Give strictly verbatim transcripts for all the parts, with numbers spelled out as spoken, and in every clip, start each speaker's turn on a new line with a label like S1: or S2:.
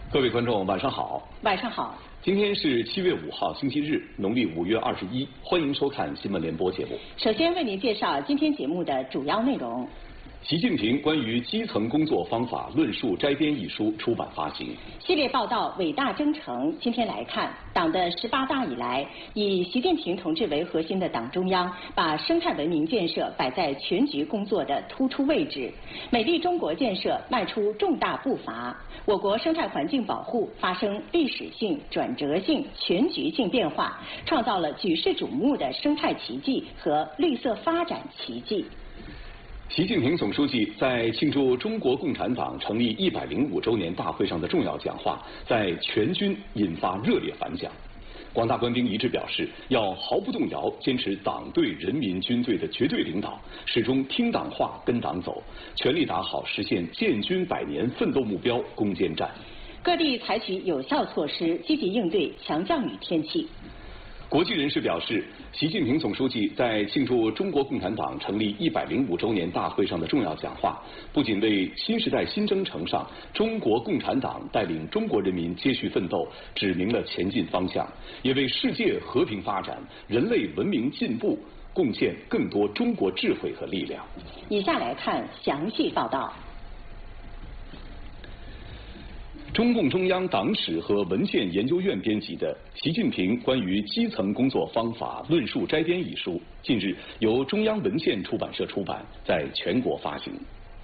S1: 各位观众，晚上好。
S2: 晚上好。
S1: 今天是七月五号，星期日，农历五月二十一。欢迎收看新闻联播节目。
S2: 首先为您介绍今天节目的主要内容。
S1: 习近平关于基层工作方法论述摘编一书出版发行。
S2: 系列报道《伟大征程》，今天来看，党的十八大以来，以习近平同志为核心的党中央把生态文明建设摆在全局工作的突出位置，美丽中国建设迈出重大步伐，我国生态环境保护发生历史性、转折性、全局性变化，创造了举世瞩目的生态奇迹和绿色发展奇迹。
S1: 习近平总书记在庆祝中国共产党成立一百零五周年大会上的重要讲话，在全军引发热烈反响。广大官兵一致表示，要毫不动摇坚持党对人民军队的绝对领导，始终听党话、跟党走，全力打好实现建军百年奋斗目标攻坚战。
S2: 各地采取有效措施，积极应对强降雨天气。
S1: 国际人士表示，习近平总书记在庆祝中国共产党成立一百零五周年大会上的重要讲话，不仅为新时代新征程上中国共产党带领中国人民接续奋斗指明了前进方向，也为世界和平发展、人类文明进步贡献更多中国智慧和力量。
S2: 以下来看详细报道。
S1: 中共中央党史和文献研究院编辑的《习近平关于基层工作方法论述摘编》一书，近日由中央文献出版社出版，在全国发行。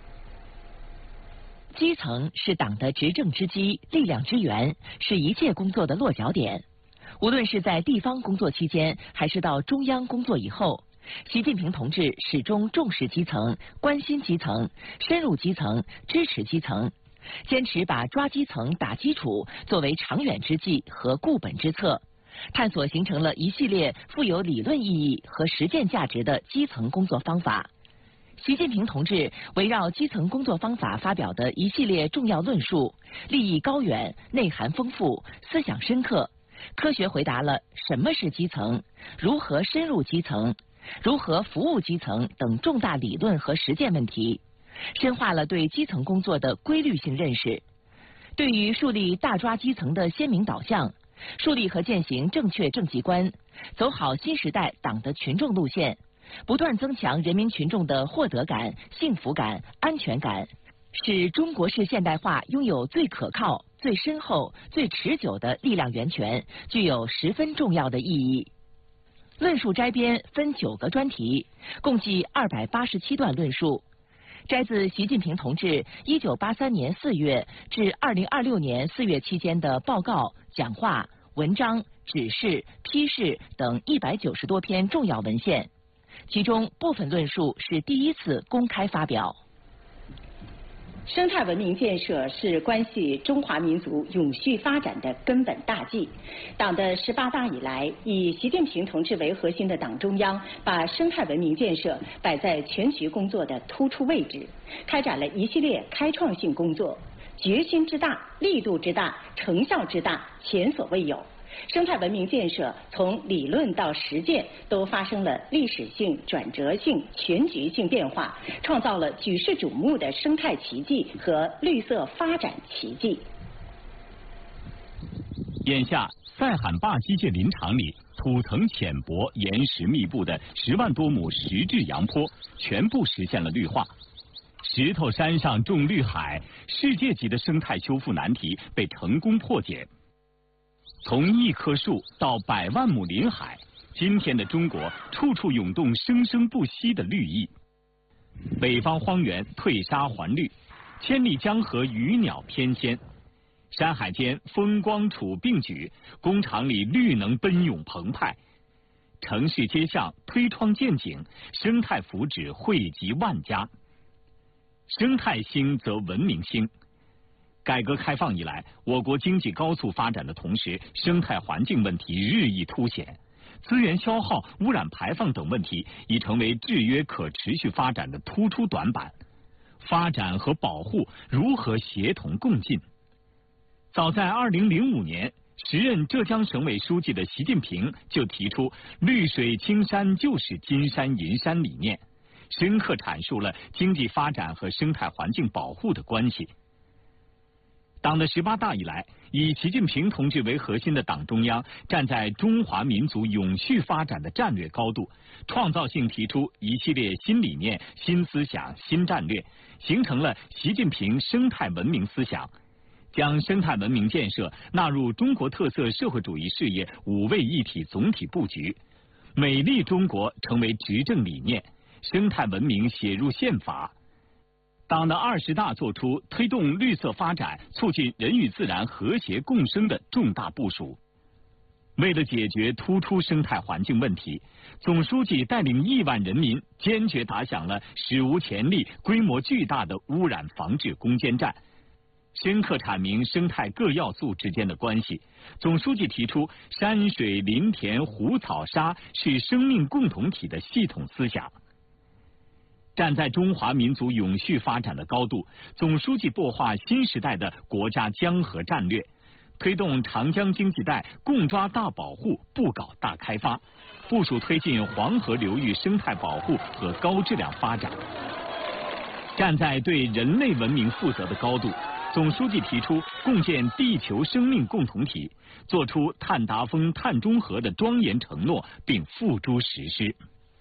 S3: 基层是党的执政之基、力量之源，是一切工作的落脚点。无论是在地方工作期间，还是到中央工作以后，习近平同志始终重视基层、关心基层、深入基层、支持基层。坚持把抓基层、打基础作为长远之计和固本之策，探索形成了一系列富有理论意义和实践价值的基层工作方法。习近平同志围绕基层工作方法发表的一系列重要论述，立意高远、内涵丰富、思想深刻，科学回答了什么是基层、如何深入基层、如何服务基层等重大理论和实践问题，深化了对基层工作的规律性认识，对于树立大抓基层的鲜明导向，树立和践行正确政绩观，走好新时代党的群众路线，不断增强人民群众的获得感、幸福感、安全感，使中国式现代化拥有最可靠、最深厚、最持久的力量源泉，具有十分重要的意义。论述摘编分九个专题，共计二百八十七段论述，摘自习近平同志一九八三年四月至二零二六年四月期间的报告、讲话、文章、指示、批示等一百九十多篇重要文献，其中部分论述是第一次公开发表。
S2: 生态文明建设是关系中华民族永续发展的根本大计。党的十八大以来，以习近平同志为核心的党中央把生态文明建设摆在全局工作的突出位置，开展了一系列开创性工作，决心之大、力度之大、成效之大，前所未有。生态文明建设从理论到实践都发生了历史性、转折性、全局性变化，创造了举世瞩目的生态奇迹和绿色发展奇迹。
S4: 眼下，塞罕坝机械林场里土层浅薄、岩石密布的十万多亩石质阳坡，全部实现了绿化。石头山上种绿海，世界级的生态修复难题被成功破解。从一棵树到百万亩林海，今天的中国处处涌动生生不息的绿意。北方荒原退沙还绿，千里江河鱼鸟翩跹，山海间风光楚并举，工厂里绿能奔涌澎湃，城市街巷推窗见景，生态福祉惠及万家。生态兴则文明兴。改革开放以来，我国经济高速发展的同时，生态环境问题日益凸显，资源消耗、污染排放等问题已成为制约可持续发展的突出短板。发展和保护如何协同共进？早在二零零五年，时任浙江省委书记的习近平就提出“绿水青山就是金山银山”理念，深刻阐述了经济发展和生态环境保护的关系。 党的十八大以来，以习近平同志为核心的党中央站在中华民族永续发展的战略高度，创造性提出一系列新理念、新思想、新战略，形成了习近平生态文明思想，将生态文明建设纳入中国特色社会主义事业五位一体总体布局，美丽中国成为执政理念，生态文明写入宪法。党的二十大作出推动绿色发展、促进人与自然和谐共生的重大部署。为了解决突出生态环境问题，总书记带领亿万人民坚决打响了史无前例、规模巨大的污染防治攻坚战，深刻阐明生态各要素之间的关系。总书记提出山水林田湖草沙是生命共同体的系统思想。站在中华民族永续发展的高度，总书记擘画新时代的国家江河战略，推动长江经济带共抓大保护，不搞大开发，部署推进黄河流域生态保护和高质量发展。站在对人类文明负责的高度，总书记提出共建地球生命共同体，作出碳达峰、碳中和的庄严承诺，并付诸实施。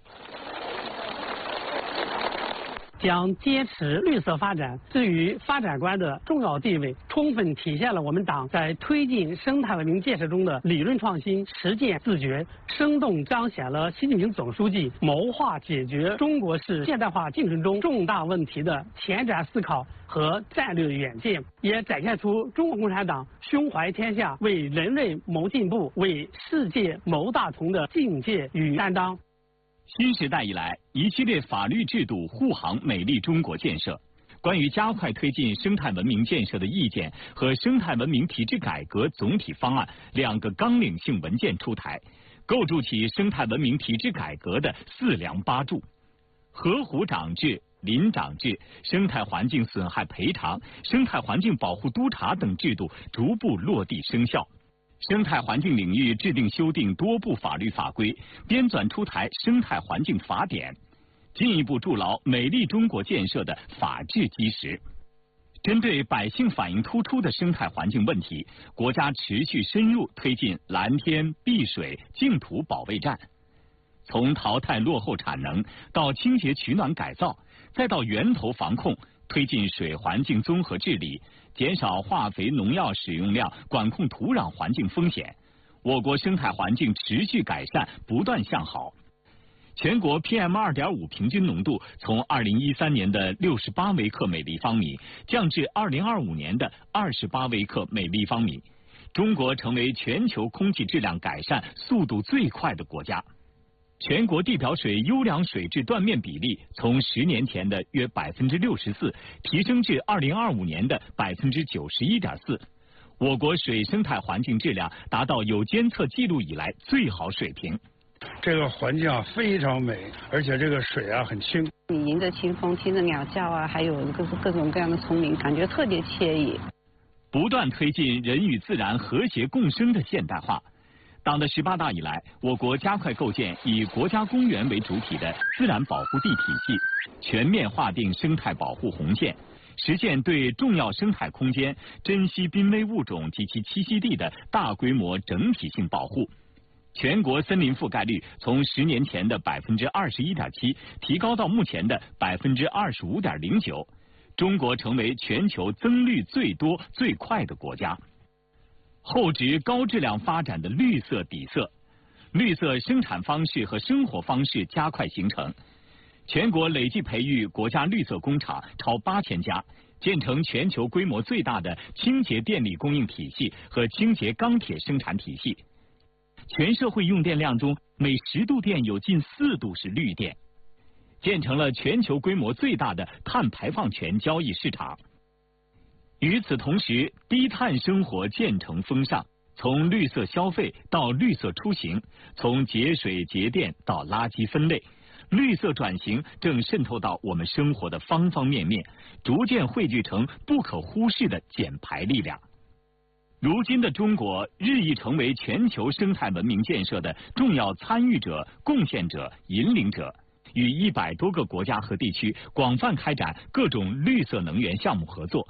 S5: 将坚持绿色发展置于发展观的重要地位，充分体现了我们党在推进生态文明建设中的理论创新、实践自觉，生动彰显了习近平总书记谋划解决中国式现代化进程中重大问题的前瞻思考和战略远见，也展现出中国共产党胸怀天下、为人类谋进步、为世界谋大同的境界与担当。
S4: 新时代以来，一系列法律制度护航美丽中国建设，关于加快推进生态文明建设的意见和生态文明体制改革总体方案两个纲领性文件出台，构筑起生态文明体制改革的四梁八柱。河湖长制、林长制、生态环境损害赔偿、生态环境保护督查等制度逐步落地生效。生态环境领域制定修订多部法律法规，编纂出台生态环境法典，进一步筑牢美丽中国建设的法治基石。针对百姓反映突出的生态环境问题，国家持续深入推进蓝天、碧水、净土保卫战，从淘汰落后产能到清洁取暖改造，再到源头防控，推进水环境综合治理，减少化肥农药使用量，管控土壤环境风险，我国生态环境持续改善，不断向好。全国 P M 二点五 平均浓度从二零一三年的六十八微克每立方米降至二零二五年的二十八微克每立方米，中国成为全球空气质量改善速度最快的国家。全国地表水优良水质断面比例从十年前的约百分之六十四提升至二零二五年的百分之九十一点四，我国水生态环境质量达到有监测记录以来最好水平。
S6: 这个环境啊非常美，而且这个水啊很清。
S7: 你迎着清风，听着鸟叫啊，还有各各种各样的丛林，感觉特别惬意。
S4: 不断推进人与自然和谐共生的现代化。党的十八大以来，我国加快构建以国家公园为主体的自然保护地体系，全面划定生态保护红线，实现对重要生态空间、珍稀濒危物种及其栖息地的大规模整体性保护。全国森林覆盖率从十年前的百分之二十一点七提高到目前的百分之二十五点零九，中国成为全球增绿最多、最快的国家。厚植高质量发展的绿色底色，绿色生产方式和生活方式加快形成。全国累计培育国家绿色工厂超八千家，建成全球规模最大的清洁电力供应体系和清洁钢铁生产体系。全社会用电量中，每十度电有近四度是绿电，建成了全球规模最大的碳排放权交易市场。与此同时，低碳生活渐成风尚，从绿色消费到绿色出行，从节水节电到垃圾分类，绿色转型正渗透到我们生活的方方面面，逐渐汇聚成不可忽视的减排力量。如今的中国日益成为全球生态文明建设的重要参与者、贡献者、引领者，与一百多个国家和地区广泛开展各种绿色能源项目合作，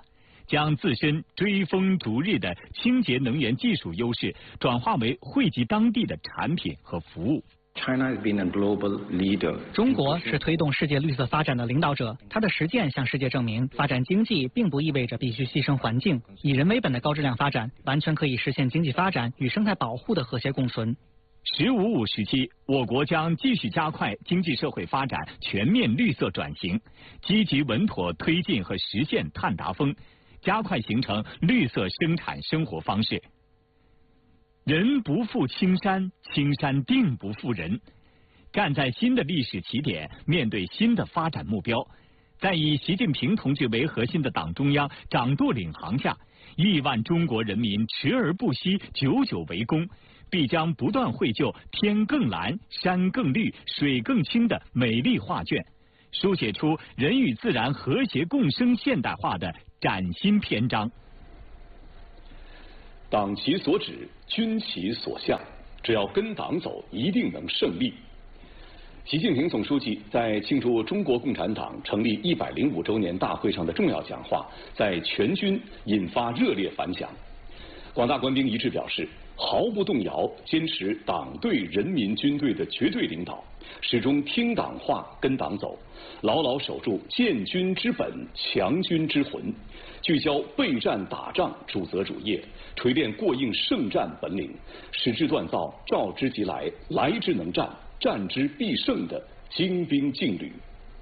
S4: 将自身追风逐日的清洁能源技术优势转化为惠及当地的产品和服务。
S8: China has been a global leader.
S9: 中国是推动世界绿色发展的领导者，它的实践向世界证明，发展经济并不意味着必须牺牲环境，以人为本的高质量发展完全可以实现经济发展与生态保护的和谐共存。
S4: 十五五时期，我国将继续加快经济社会发展全面绿色转型，积极稳妥推进和实现碳达峰，加快形成绿色生产生活方式。人不负青山，青山定不负人。站在新的历史起点，面对新的发展目标，在以习近平同志为核心的党中央掌舵领航下，亿万中国人民持而不息，久久为功，必将不断绘就天更蓝、山更绿、水更清的美丽画卷，书写出人与自然和谐共生现代化的崭新篇章。
S1: 党其所指，军其所向，只要跟党走，一定能胜利。习近平总书记在庆祝中国共产党成立一百零五周年大会上的重要讲话，在全军引发热烈反响。广大官兵一致表示，毫不动摇坚持党对人民军队的绝对领导，始终听党话跟党走，牢牢守住建军之本、强军之魂，聚焦备战打仗主责主业，锤炼过硬胜战本领，使之锻造召之即来、来之能战、战之必胜的精兵劲旅。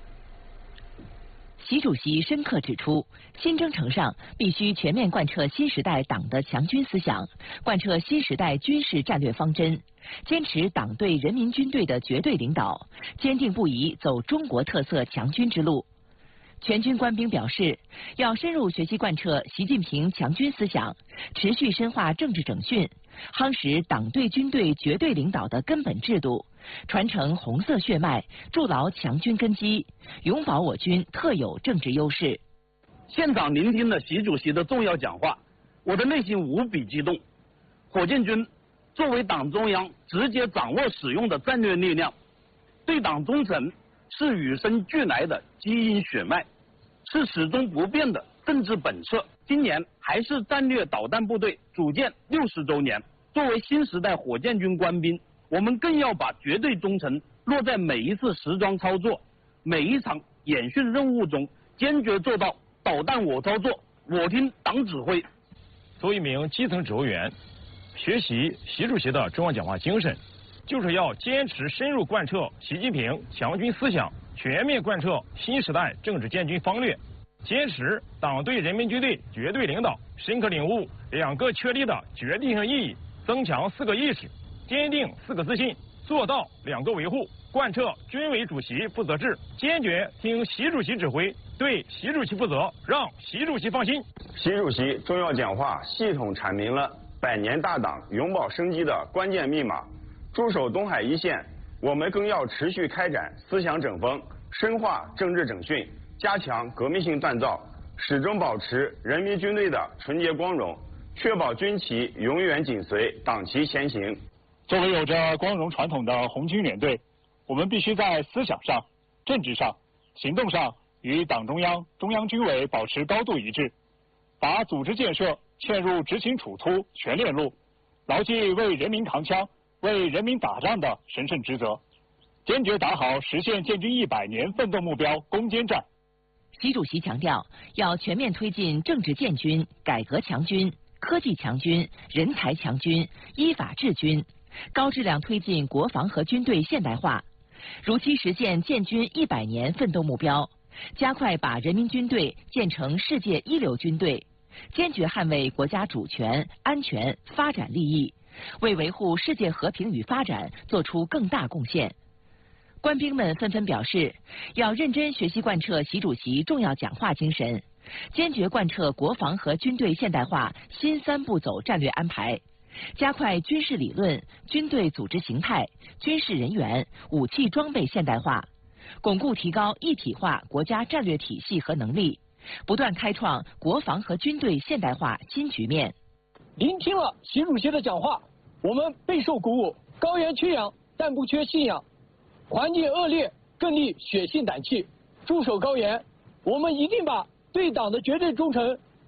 S3: 习主席深刻指出，新征程上必须全面贯彻新时代党的强军思想，贯彻新时代军事战略方针，坚持党对人民军队的绝对领导，坚定不移走中国特色强军之路。全军官兵表示，要深入学习贯彻习近平强军思想，持续深化政治整训，夯实党对军队绝对领导的根本制度，传承红色血脉，筑牢强军根基，永保我军特有政治优势。
S10: 现场聆听了习主席的重要讲话，我的内心无比激动。火箭军作为党中央直接掌握使用的战略力量，对党忠诚是与生俱来的基因血脉，是始终不变的政治本色。今年还是战略导弹部队组建六十周年，作为新时代火箭军官兵，我们更要把绝对忠诚落在每一次实装操作、每一场演训任务中，坚决做到导弹我操作，我听党指挥。
S11: 作为一名基层指挥员，学习习主席的中央讲话精神，就是要坚持深入贯彻习近平强军思想，全面贯彻新时代政治建军方略，坚持党对人民军队绝对领导，深刻领悟两个确立的决定性意义，增强四个意识，坚定四个自信，做到两个维护，贯彻军委主席负责制，坚决听习主席指挥，对习主席负责，让习主席放心。
S12: 习主席重要讲话系统阐明了百年大党永葆生机的关键密码。驻守东海一线，我们更要持续开展思想整风，深化政治整训，加强革命性锻造，始终保持人民军队的纯洁光荣，确保军旗永远紧随党旗前行。
S13: 作为有着光荣传统的红军连队，我们必须在思想上、政治上、行动上与党中央、中央军委保持高度一致，把组织建设嵌入执行处突全链路，牢记为人民扛枪、为人民打仗的神圣职责，坚决打好实现建军一百年奋斗目标攻坚战。
S3: 习主席强调，要全面推进政治建军、改革强军、科技强军、人才强军、依法治军，高质量推进国防和军队现代化，如期实现建军一百年奋斗目标，加快把人民军队建成世界一流军队，坚决捍卫国家主权、安全、发展利益，为维护世界和平与发展做出更大贡献。官兵们纷纷表示，要认真学习贯彻习主席重要讲话精神，坚决贯彻国防和军队现代化新三步走战略安排，加快军事理论、军队组织形态、军事人员、武器装备现代化，巩固提高一体化国家战略体系和能力，不断开创国防和军队现代化新局面。
S14: 聆听了习主席的讲话，我们备受鼓舞。高原缺氧，但不缺信仰；环境恶劣，更立血性胆气。驻守高原，我们一定把对党的绝对忠诚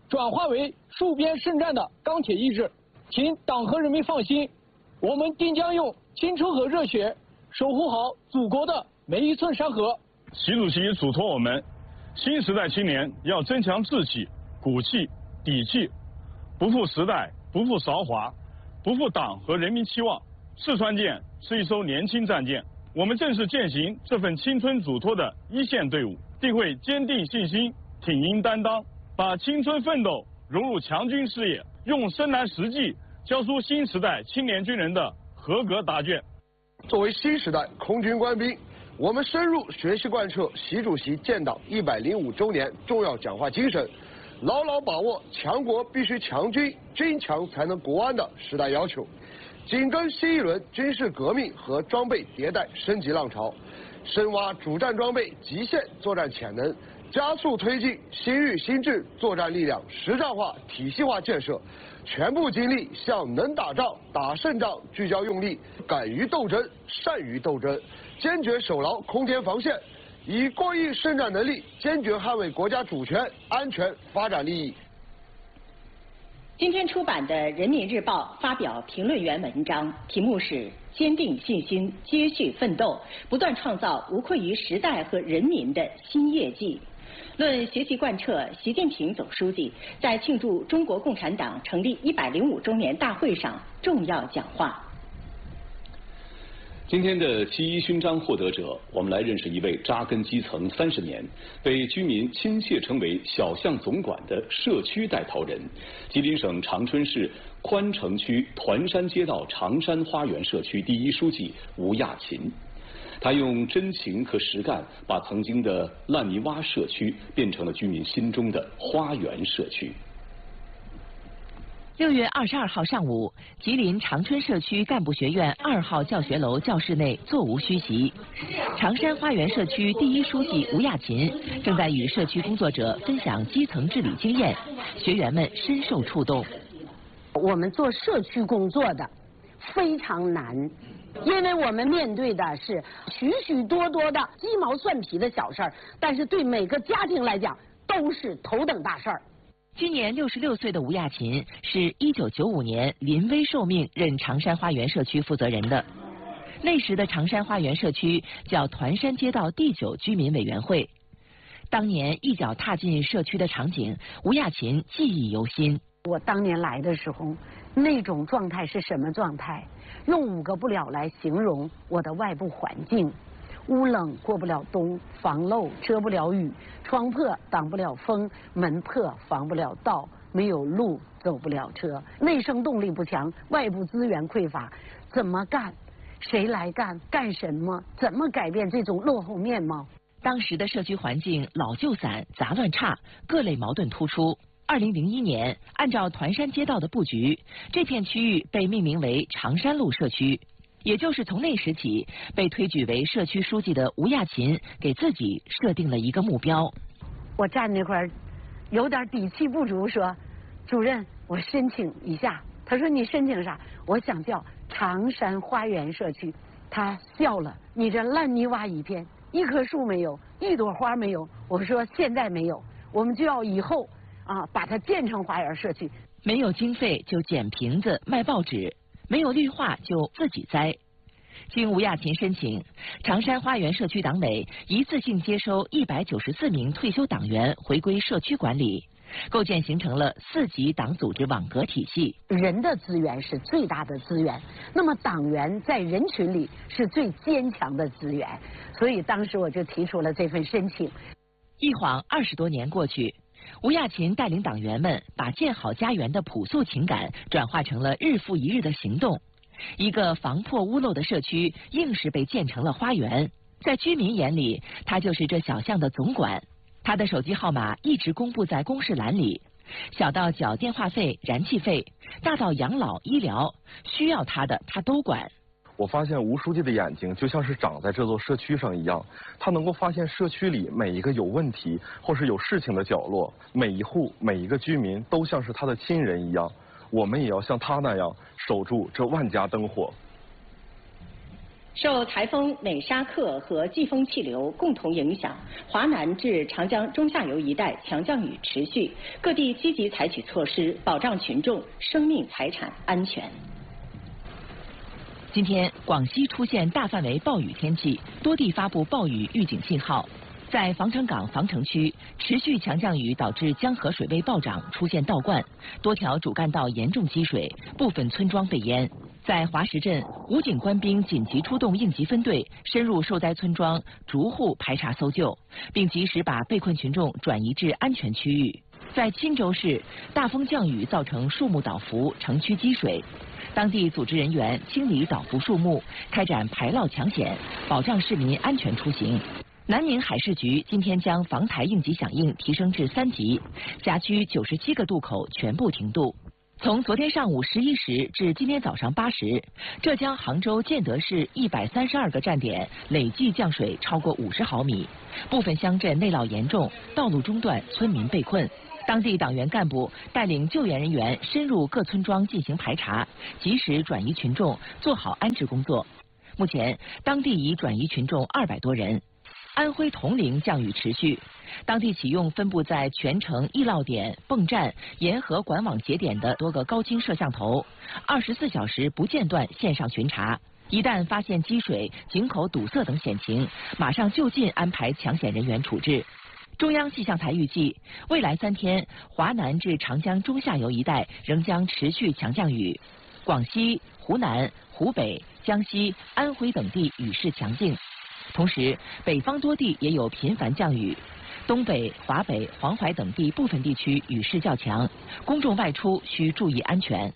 S14: 转化为戍边胜战的钢铁意志。请党和人民放心，我们定将用青春和热血守护好祖国的每一寸山河。
S6: 习主席嘱托我们，新时代青年要增强志气、骨气、底气，不负时代，不负韶华，不负党和人民期望。四川舰是一艘年轻战舰，我们正是践行这份青春嘱托的一线队伍，定会坚定信心，挺膺担当，把青春奋斗融入强军事业，用深蓝实际交出新时代青年军人的合格答卷。
S15: 作为新时代空军官兵，我们深入学习贯彻习主席建党一百零五周年重要讲话精神，牢牢把握强国必须强军，军强才能国安的时代要求，紧跟新一轮军事革命和装备迭代升级浪潮，深挖主战装备极限作战潜能，加速推进新域新制作战力量实战化体系化建设，全部精力向能打仗、打胜仗聚焦用力，敢于斗争、善于斗争，坚决守牢空间防线，以过硬胜战能力坚决捍卫国家主权、安全、发展利益。
S2: 今天出版的《人民日报》发表评论员文章，题目是“坚定信心，接续奋斗，不断创造无愧于时代和人民的新业绩”。论学习贯彻习近平总书记在庆祝中国共产党成立一百零五周年大会上重要讲话。
S1: 今天的七一勋章获得者，我们来认识一位扎根基层三十年、被居民亲切称为“小巷总管”的社区带头人——吉林省长春市宽城区团山街道长山花园社区第一书记吴亚勤。他用真情和实干，把曾经的烂泥洼社区变成了居民心中的花园社区。
S3: 六月二十二号上午，吉林长春社区干部学院二号教学楼教室内座无虚席，长山花园社区第一书记吴亚勤正在与社区工作者分享基层治理经验，学员们深受触动。
S16: 我们做社区工作的非常难，因为我们面对的是许许多多的鸡毛蒜皮的小事儿，但是对每个家庭来讲都是头等大事儿。
S3: 今年六十六岁的吴亚勤是一九九五年临危受命任长山花园社区负责人的。那时的长山花园社区叫团山街道第九居民委员会。当年一脚踏进社区的场景，吴亚勤记忆犹新。
S16: 我当年来的时候，那种状态是什么状态？用五个不了来形容我的外部环境：屋冷过不了冬，房漏遮不了雨，窗破挡不了风，门破防不了盗，没有路走不了车。内生动力不强，外部资源匮乏，怎么干？谁来干？干什么？怎么改变这种落后面貌？
S3: 当时的社区环境老旧散、杂乱差，各类矛盾突出。二零零一年，按照团山街道的布局，这片区域被命名为长山路社区。也就是从那时起，被推举为社区书记的吴亚勤给自己设定了一个目标。
S16: 我站那块儿，有点底气不足，说：“主任，我申请一下。”他说：“你申请啥？”我想叫长山花园社区。他笑了：“你这烂泥洼一片，一棵树没有，一朵花没有。”我说：“现在没有，我们就要以后啊，把它建成花园社区。”
S3: 没有经费就捡瓶子卖报纸。没有绿化就自己栽。经吴亚勤申请，长山花园社区党委一次性接收一百九十四名退休党员回归社区管理，构建形成了四级党组织网格体系。
S16: 人的资源是最大的资源，那么党员在人群里是最坚强的资源，所以当时我就提出了这份申请。
S3: 一晃二十多年过去，吴亚勤带领党员们把建好家园的朴素情感转化成了日复一日的行动。一个防破屋漏的社区硬是被建成了花园，在居民眼里，他就是这小巷的总管。他的手机号码一直公布在公示栏里，小到缴电话费、燃气费，大到养老、医疗，需要他的他都管。
S17: 我发现吴书记的眼睛就像是长在这座社区上一样，他能够发现社区里每一个有问题或是有事情的角落，每一户每一个居民都像是他的亲人一样。我们也要像他那样守住这万家灯火。
S2: 受台风美沙克和季风气流共同影响，华南至长江中下游一带强降雨持续，各地积极采取措施，保障群众生命财产安全。
S3: 今天，广西出现大范围暴雨天气，多地发布暴雨预警信号。在防城港防城区，持续强降雨导致江河水位暴涨，出现倒灌，多条主干道严重积水，部分村庄被淹。在华石镇，武警官兵紧急出动应急分队，深入受灾村庄，逐户排查搜救，并及时把被困群众转移至安全区域。在钦州市，大风降雨造成树木倒伏，城区积水，当地组织人员清理倒伏树木，开展排涝抢险，保障市民安全出行。南宁海事局今天将防台应急响应提升至三级，辖区九十七个渡口全部停渡。从昨天上午十一时至今天早上八时，浙江杭州建德市一百三十二个站点累计降水超过五十毫米，部分乡镇内涝严重，道路中断，村民被困。当地党员干部带领救援人员深入各村庄进行排查，及时转移群众，做好安置工作。目前，当地已转移群众二百多人。安徽铜陵降雨持续，当地启用分布在全城易涝点、泵站、沿河管网节点的多个高清摄像头，二十四小时不间断线上巡查。一旦发现积水、井口堵塞等险情，马上就近安排抢险人员处置。中央气象台预计，未来三天，华南至长江中下游一带仍将持续强降雨，广西、湖南、湖北、江西、安徽等地雨势强劲。同时，北方多地也有频繁降雨，东北、华北、黄淮等地部分地区雨势较强，公众外出需注意安全。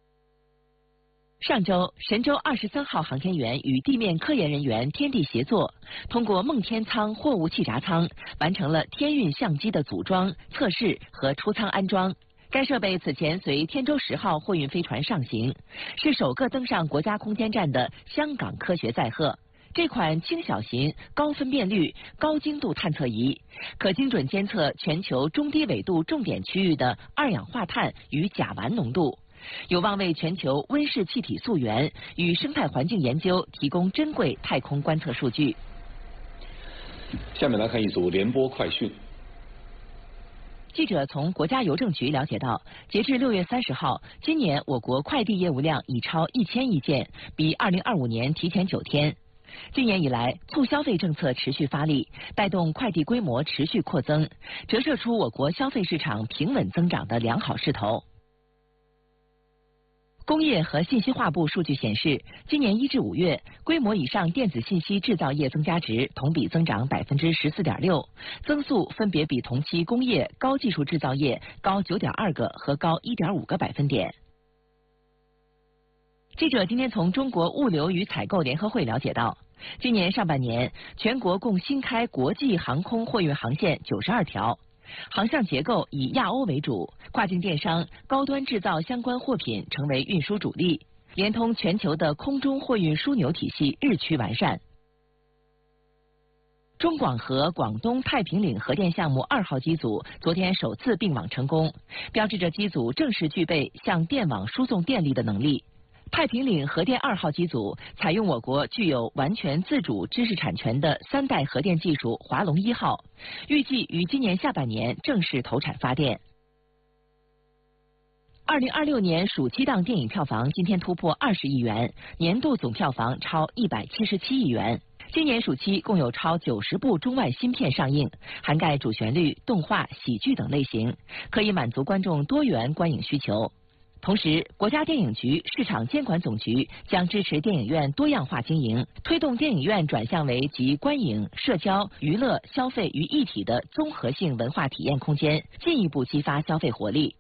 S3: 上周，神舟二十三号航天员与地面科研人员天地协作，通过梦天舱货物气闸舱完成了天运相机的组装、测试和出舱安装。该设备此前随天舟十号货运飞船上行，是首个登上国家空间站的香港科学载荷。这款轻小型、高分辨率、高精度探测仪，可精准监测全球中低纬度重点区域的二氧化碳与甲烷浓度，有望为全球温室气体溯源与生态环境研究提供珍贵太空观测数据。
S1: 下面来看一组联播快讯。
S3: 记者从国家邮政局了解到，截至六月三十号，今年我国快递业务量已超一千亿件，比二零二五年提前九天。今年以来，促消费政策持续发力，带动快递规模持续扩增，折射出我国消费市场平稳增长的良好势头。工业和信息化部数据显示，今年一至五月，规模以上电子信息制造业增加值同比增长百分之十四点六，增速分别比同期工业、高技术制造业高九点二个和高一点五个百分点。记者今天从中国物流与采购联合会了解到，今年上半年全国共新开国际航空货运航线九十二条，航向结构以亚欧为主，跨境电商、高端制造相关货品成为运输主力，连通全球的空中货运枢纽体系日趋完善。中广核广东太平岭核电项目二号机组昨天首次并网成功，标志着机组正式具备向电网输送电力的能力。太平岭核电二号机组采用我国具有完全自主知识产权的三代核电技术华龙一号，预计于今年下半年正式投产发电。二零二六年暑期档电影票房今天突破二十亿元，年度总票房超一百七十七亿元。今年暑期共有超九十部中外新片上映，涵盖主旋律、动画、喜剧等类型，可以满足观众多元观影需求。同时，国家电影局市场监管总局将支持电影院多样化经营，推动电影院转向为集观影、社交、娱乐、消费于一体的综合性文化体验空间，进一步激发消费活力。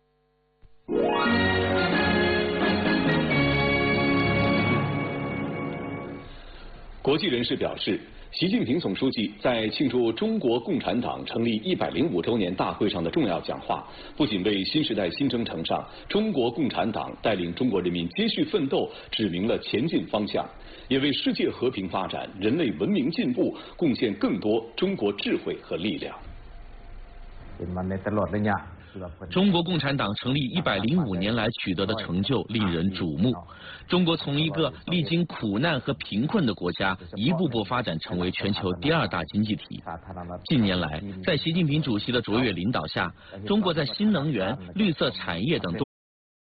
S1: 国际人士表示，习近平总书记在庆祝中国共产党成立一百零五周年大会上的重要讲话，不仅为新时代新征程上中国共产党带领中国人民接续奋斗指明了前进方向，也为世界和平发展、人类文明进步贡献更多中国智慧和力量。
S18: เป็นวันในตลอดระยะ中国共产党成立一百零五年来取得的成就令人瞩目。中国从一个历经苦难和贫困的国家，一步步发展成为全球第二大经济体。近年来，在习近平主席的卓越领导下，中国在新能源、绿色产业等多